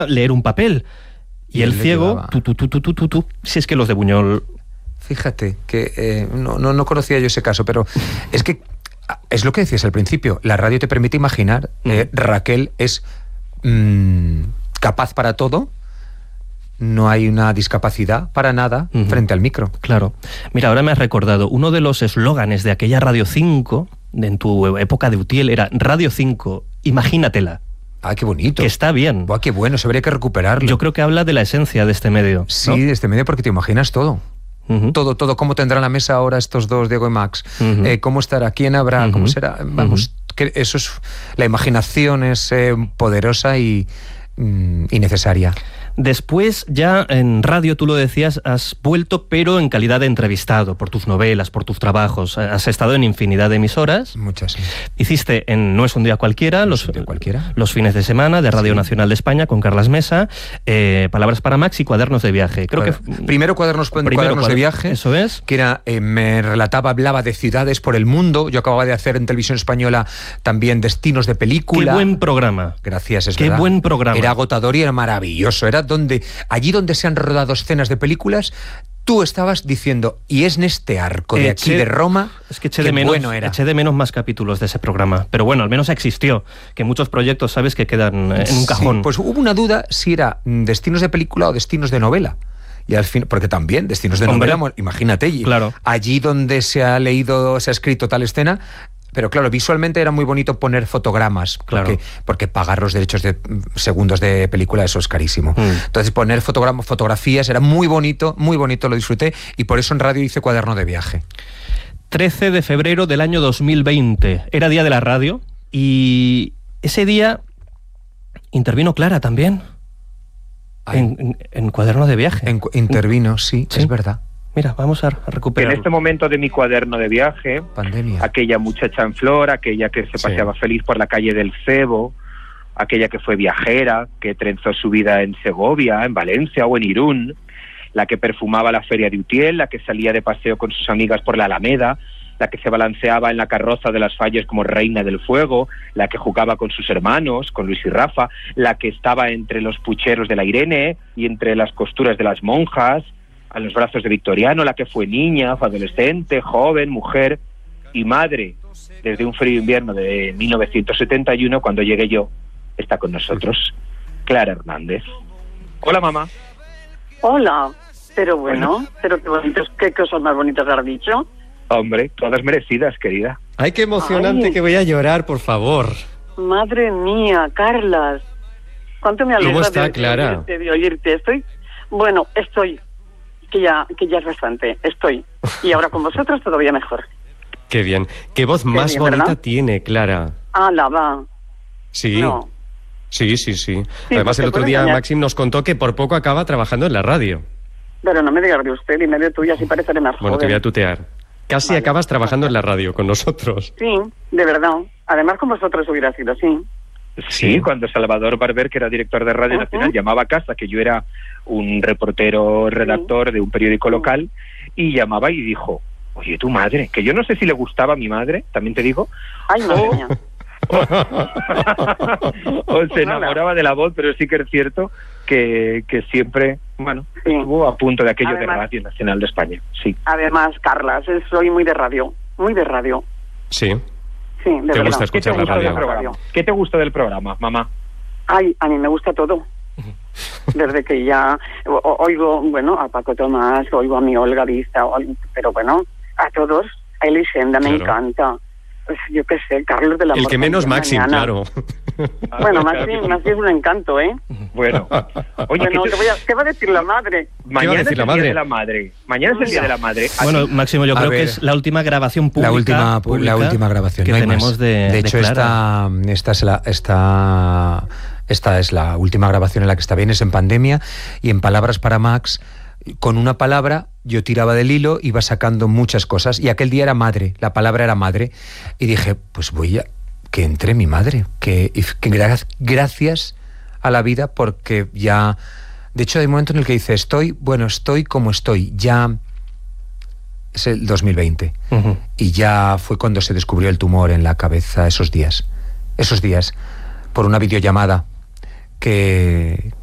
leer un papel. Y el ciego, tú. Si es que los de Buñol... Fíjate, que no conocía yo ese caso, pero es que es lo que decías al principio, la radio te permite imaginar. Raquel es capaz para todo, no hay una discapacidad para nada frente al micro. Claro. Mira, ahora me has recordado, uno de los eslóganes de aquella Radio 5, en tu época de Utiel, era Radio 5, imagínatela. Ah, qué bonito. Que está bien. Buah, qué bueno, se habría que recuperarlo. Yo creo que habla de la esencia de este medio, ¿no? Sí, de este medio, porque te imaginas todo. Todo, cómo tendrán la mesa ahora estos dos, Diego y Max, cómo estará, quién habrá, cómo será. Vamos, que eso es, la imaginación es poderosa y necesaria. Después, ya en radio, tú lo decías, has vuelto, pero en calidad de entrevistado, por tus novelas, por tus trabajos. Has estado en infinidad de emisoras. Muchas, sí. Hiciste en No es un día cualquiera, los fines de semana de Radio Nacional de España, con Carlas Mesa, Palabras para Max y Cuadernos de viaje. Creo que primero Cuadernos de viaje. Eso es. Que era, me relataba, hablaba de ciudades por el mundo. Yo acababa de hacer en Televisión Española también destinos de película. Qué buen programa. Gracias, es Qué verdad. Buen programa. Era agotador y era maravilloso. Era allí donde se han rodado escenas de películas, tú estabas diciendo, y es en este arco de aquí de Roma, es que eché de menos más capítulos de ese programa, pero bueno, al menos existió, que muchos proyectos, sabes, que quedan en un cajón. Sí, pues hubo una duda si era destinos de película o destinos de novela. Y al fin, porque también destinos de novela, imagínate, claro. Allí donde se ha escrito tal escena. Pero claro, visualmente era muy bonito poner fotogramas, porque pagar los derechos de segundos de película, eso es carísimo. Entonces poner fotografías era muy bonito, lo disfruté, y por eso en radio hice Cuaderno de viaje. 13 de febrero del año 2020, era día de la radio, y ese día intervino Clara también, en Cuaderno de viaje. Intervino, sí, es verdad. Mira, vamos a recuperar. En este momento de mi cuaderno de viaje, pandemia, aquella muchacha en flor, aquella que se paseaba feliz por la calle del Cebo, aquella que fue viajera, que trenzó su vida en Segovia, en Valencia o en Irún, la que perfumaba la feria de Utiel, la que salía de paseo con sus amigas por la Alameda, la que se balanceaba en la carroza de las Falles como reina del fuego, la que jugaba con sus hermanos, con Luis y Rafa, la que estaba entre los pucheros de la Irene y entre las costuras de las monjas, a los brazos de Victoriano, la que fue niña, fue adolescente, joven, mujer y madre desde un frío invierno de 1971, cuando llegué yo, está con nosotros Clara Hernández. Hola, mamá. Hola, pero bueno, pero qué bonitos, qué cosas más bonitas has dicho. Hombre, todas merecidas, querida. Ay, qué emocionante, que voy a llorar, por favor. Madre mía, Carlas. ¿Cuánto me alegra ¿Cómo está, Clara? de oírte? Estoy, que ya es bastante, estoy. Y ahora con vosotros todavía mejor. Qué bien. Qué voz más bonita, ¿verdad? Tiene, Clara. La va. Sí. No. Sí. Además, el otro día Maxim nos contó que por poco acaba trabajando en la radio. Pero no me digas de usted, y medio tuya, así pareceré más joven. Bueno, te voy a tutear. Casi acabas trabajando en la radio con nosotros. Sí, de verdad. Además, con vosotros hubiera sido así. Sí, cuando Salvador Barber, que era director de Radio Nacional, llamaba a casa, que yo era un reportero redactor de un periódico local, y llamaba y dijo, oye, tu madre, que yo no sé si le gustaba a mi madre, también te digo. Ay, madre mía. O se enamoraba de la voz, pero sí que es cierto que siempre, estuvo a punto de aquello de Radio Nacional de España. Sí. Además, Carlas, soy muy de radio. Sí. Sí, de verdad. ¿Te gusta escuchar la radio? ¿Qué te gusta del programa, mamá? Ay, a mí me gusta todo. Desde que ya oigo, a Paco Tomás, oigo a mi Olga Vista, pero a todos, a Elisenda me encanta. Pues yo qué sé, Carlos de la El que menos Maxim, claro. Bueno, Maxim es un encanto, ¿eh? Bueno. Oye, ¿qué va a decir la madre? Mañana es el Día de la Madre. Mañana es el Día de la Madre. Bueno, Máximo, yo creo que es la última grabación pública. La última grabación que tenemos de hecho, Clara. Esta es la última grabación en la que está bien, es en pandemia, y en Palabras para Max, con una palabra yo tiraba del hilo, iba sacando muchas cosas, y aquel día era madre, la palabra era madre, y dije, pues que entre mi madre, que gracias a la vida, porque ya, de hecho hay un momento en el que dice, estoy como estoy, ya es el 2020, y ya fue cuando se descubrió el tumor en la cabeza, esos días, por una videollamada, que